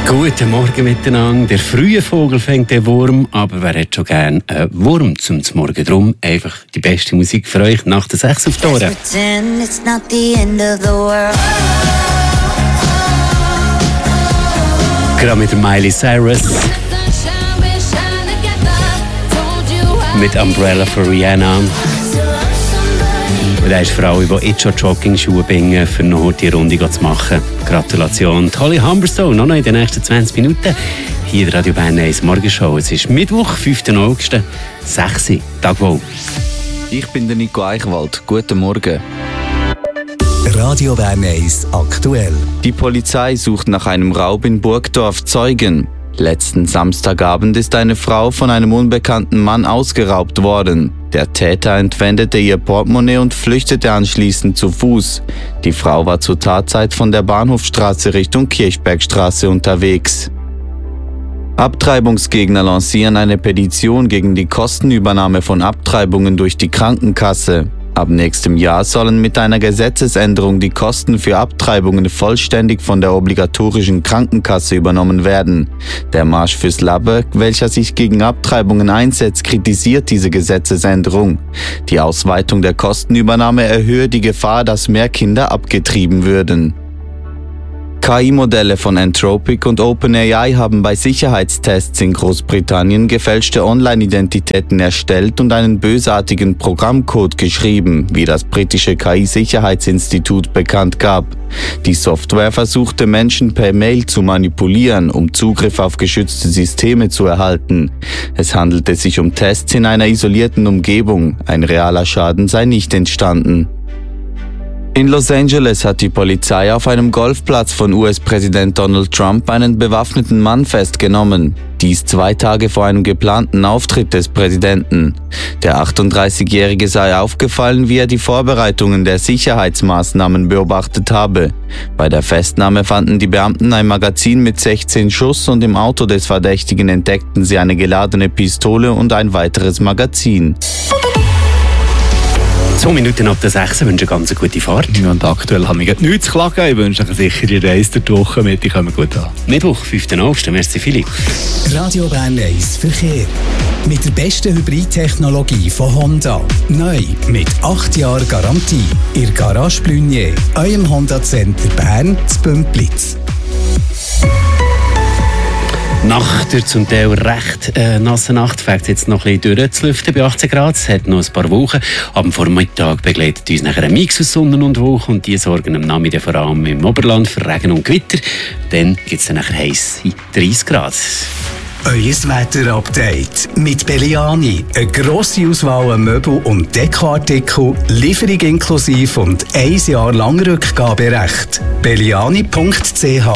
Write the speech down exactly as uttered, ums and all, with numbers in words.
Guten Morgen miteinander. Der frühe Vogel fängt den Wurm, aber wer hat schon gerne einen Wurm zum Morgen? Drum einfach die beste Musik für euch nach der sechs auf die Ohren. Gerade mit der Miley Cyrus. Mit Umbrella für Rihanna. Und er ist für alle, die jetzt schon Jogging-Schuhe bringen, für noch die Runde zu machen. Gratulation. Holly Humberstone, noch in den nächsten zwanzig Minuten. Hier in der Radio Bern eins Morgenshow. Es ist Mittwoch, fünften August, sechs Uhr. Tag wohl. Ich bin der Nico Eichwald. Guten Morgen. Radio Bern eins aktuell. Die Polizei sucht nach einem Raub in Burgdorf Zeugen. Letzten Samstagabend ist eine Frau von einem unbekannten Mann ausgeraubt worden. Der Täter entwendete ihr Portemonnaie und flüchtete anschließend zu Fuß. Die Frau war zur Tatzeit von der Bahnhofstraße Richtung Kirchbergstraße unterwegs. Abtreibungsgegner lancieren eine Petition gegen die Kostenübernahme von Abtreibungen durch die Krankenkasse. Ab nächstem Jahr sollen mit einer Gesetzesänderung die Kosten für Abtreibungen vollständig von der obligatorischen Krankenkasse übernommen werden. Der Marsch fürs Labbe, welcher sich gegen Abtreibungen einsetzt, kritisiert diese Gesetzesänderung. Die Ausweitung der Kostenübernahme erhöhe die Gefahr, dass mehr Kinder abgetrieben würden. K I-Modelle von Anthropic und OpenAI haben bei Sicherheitstests in Großbritannien gefälschte Online-Identitäten erstellt und einen bösartigen Programmcode geschrieben, wie das britische K I-Sicherheitsinstitut bekannt gab. Die Software versuchte Menschen per Mail zu manipulieren, um Zugriff auf geschützte Systeme zu erhalten. Es handelte sich um Tests in einer isolierten Umgebung. Ein realer Schaden sei nicht entstanden. In Los Angeles hat die Polizei auf einem Golfplatz von U S-Präsident Donald Trump einen bewaffneten Mann festgenommen. Dies zwei Tage vor einem geplanten Auftritt des Präsidenten. Der achtunddreißigjährige sei aufgefallen, wie er die Vorbereitungen der Sicherheitsmaßnahmen beobachtet habe. Bei der Festnahme fanden die Beamten ein Magazin mit sechzehn Schuss und im Auto des Verdächtigen entdeckten sie eine geladene Pistole und ein weiteres Magazin. Zwei Minuten ab der sechs wünsche eine ganz gute Fahrt. Ja, und aktuell habe ich nichts zu klagen. Ich wünsche euch eine sichere Reise durch die Woche mit. Ich komme gut an. Mittwoch, fünften August. Merci, Philipp. Radio Bern eins Verkehr. Mit der besten Hybridtechnologie von Honda. Neu mit acht Jahren Garantie. Ihr Garage Blunier. Eurem Honda Center Bern zu Bümplitz. Nach der zum Teil recht äh, nassen Nacht fängt es jetzt noch ein bisschen durchzulüften bei achtzehn Grad. Es hat noch ein paar Wochen. Am Vormittag begleitet uns nachher ein Mix aus Sonne und Wolken und die sorgen am Nachmittag vor allem im Oberland für Regen und Gewitter. Dann gibt es dann nachher heisse dreißig Grad. Euer Wetter-Update mit Belliani. Eine grosse Auswahl an Möbel- und Dekoartikel, Lieferung inklusive und ein Jahr lang Rückgaberecht. belliani punkt c h